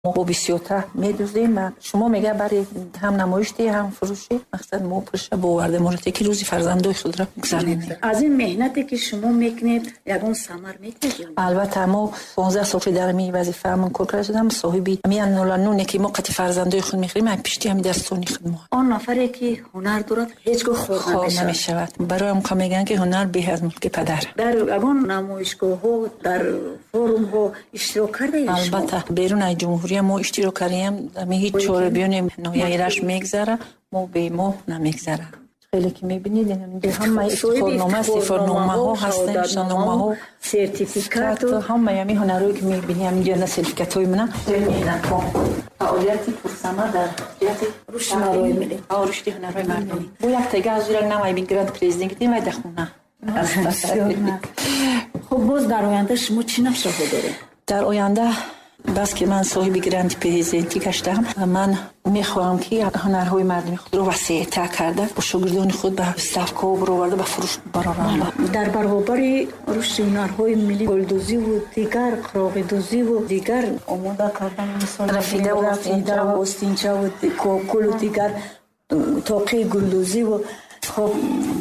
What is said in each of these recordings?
ما با بسیارتر میدوزیم و شما میگه برای هم نمایشی هم فروشی مقصد ما پرشه باورده مورد که روزی فرزندای خود را بگذاریم. از این مهنتی که شما میکنید یگان ثمر میکنید؟ البته ما 15 سال در می وظیفه من کار کردم صاحبی همین نولانونه که ما قطع فرزندای خود میخریم هم پیشتی هم دستونی خدمت. آن نفری که هنر دارد هیچگاه خود نمیشود. برای هم که میگن که هنر به از ملک پدر. در یگان نمایشگاه ها در فروم ها اشتراک کردید؟ البته بیرون از جمهوری ما اشتراک کردیم. می هیچ چاره بیونیم نویایرش میگذره ما به ما نمیگذره. خیلی که میبینید اینجا همه سفرنامه ها هستن نشاننامه ها سرتیفیکات همه یمی هنرهایی که میبینی همینجا نه سرتیفیکات های منم فعالیتی پرثمر در جهت رشد هنرهای ملی رشد هنرهای مردمی با یک تگه از زیرا نمایی بین گراند پرزیدنت و دخونه. خب باز در آینده شما چی نقشه دارید؟ در آینده بس که من صاحب گراند پرزیدنتی گشتم و من میخواهم که هنرهای مردمی خود رو وسیع‌تر کرده با شاگردان خود به صف‌ها برآورده به فروش برآورم. در برابر رشد هنرهای ملی گلدوزی و دیگر قراقدوزی و دیگر آماده کردن مثال رفیده و استینچه و کاکل و دیگر تاقی گلدوزی و خب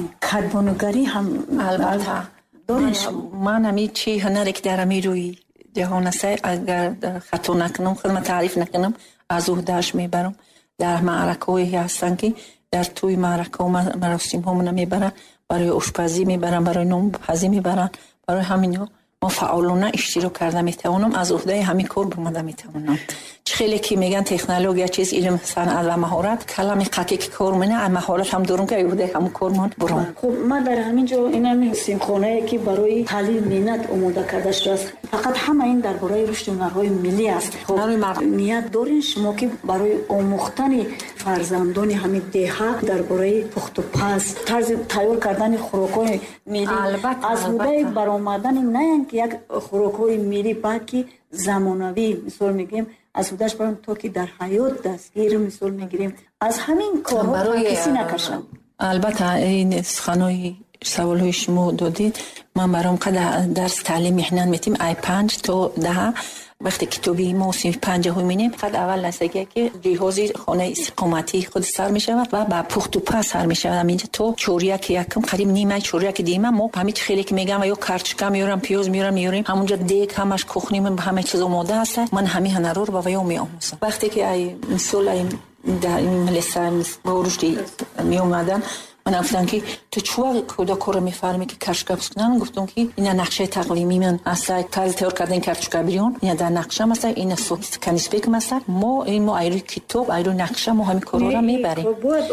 کدبانگری هم البته داریم. من همی چی هنری که در همی روی جهان است اگر خطا نکنم خودم تعریف نکنم از عهده‌اش میبرم. در معرکه‌ای هستن که در توی معرکه و مراسم ها من میبرن برای آشپزی میبرن برای نانپزی میبرن برای همین ما فعالانه اشتراک کرده میتوانم از عهده همین کار برآمده میتوانم. خیلی که میگن تکنولوژی چیز علم صنعت و مهارت کلمه حقیقی کار منه مهارت هم دارم که عهده همون کار من برام. خب من در همین جا اینم سیمخانه‌ای که برای تعلیم ملت آماده کرده شده است فقط همه این درباره رشد هنرهای ملی است. خب نیت دارین شما که برای آموختن فرزندان همین دهه درباره پخت و پز طرز تیار کردن خوراک‌های ملی از بوده برآمدن نه که یک خوراک‌های ملی بلکه زمانوی مثال میگیم از بودش برام تا که در حیات دستگیر مثال میگیریم از همین کارها کسی نکشم. البته این سخنهای سوالهای شما دادید من برام قدر درس تعلیم میحنن میتیم ای 5 تا 10 وقتی کتابی ما 35 ها می‌بینیم فقط اول نسگه که جهازی خانه استقامتی خود سر می‌شود و با پخت و پز سر می‌شود. اینجا تو چوریک یکم قریب نیمه چوریک دیمه ما همین خیلی که میگم یا کارچکا میارم پیاز میاریم همونجا دیگ همش کوخنیم همه چیز آماده است من همین هنر رو با ویا میآموزم. وقتی که ای مسئول در این ملسان ورشدی میومدن من گفتم که تو چوار کدا کار میفرمی که کارچکا بسکنن گفتم که اینا نقشه تقویمی من اصلا کار تیار کردن کارچکا بیرون اینا در نقشه مثلا اینا سوت کنیسپیک مثلا ما ایرو کتاب ایرو نقشه ما همین کارا رو میبریم.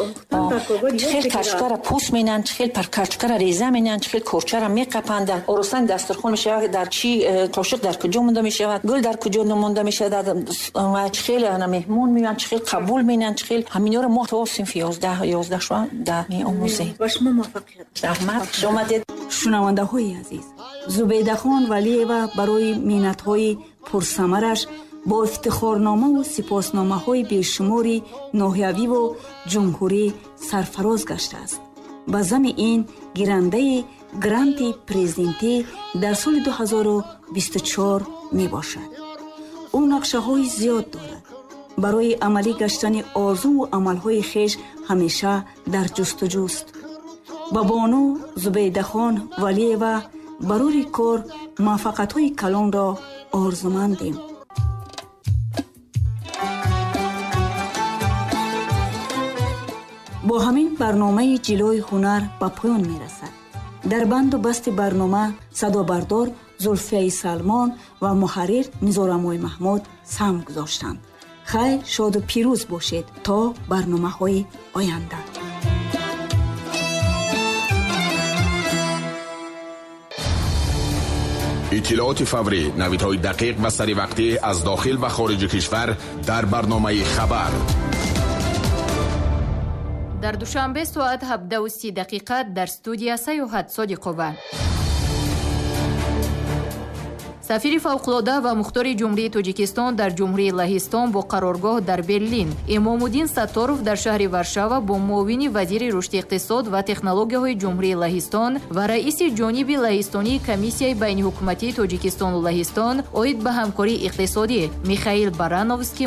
خیلی کارچکا را پوست مینن خیلی پر کارچکا را ریزه مینن خیلی کورچه را میقپندن ارسن دسترخوان میشه در چی قاشق در کجا مونده میشه گل در کجا مونده میشه و خیلی انا مهمون میان خیلی قبول مینن خیلی همینا رو ما تو صنف 11 شو در باش ما موفقیت. شنونده های عزیز زبیده خان ولیeva برای مینت های پرثمرش با افتخارنامه و سپاسنامه های بیشماری ناحیوی و جمهوری سرفراز گشته است. به ضمن این گیرنده گرانت پرزیدنتی در سال 2024 می باشد. او نقشه های زیاد دارد. برای عملی گشتن آرزو و عملهای خیش همیشه در جستجوست. با بانو زبیده خان ولیeva برای کار موفقیت‌های کلان را آرزومندیم. با همین برنامه جلوی هنر به پایان میرسد. در بند و بست برنامه صدا بردار زلفیه سلمان و محرر نزارمای محمود سهم گذاشتند. خیر شاد و پیروز باشید تا برنامه‌های آینده. اطلاعات فوری، نویدهای دقیق و سری وقتی از داخل و خارج کشور در برنامه خبر. در دوشنبه ساعت 17:30 در استودیو سیاحت صادقوبه. сафири фавқулода ва мухтори ҷумҳурии Тоҷикистон дар ҷумҳурии Лаҳистон бо қароргоҳ дар Берлин, Эмомуддин Сатторов дар шаҳри Варшава бо муовини вазири рушди иқтисод ва технологияҳои ҷумҳурии Лаҳистон ва раиси ҷониби лаҳистонии комиссияи байниҳукуматии Тоҷикистону Лаҳистон оид ба ҳамкории иқтисодӣ Михаил Барановский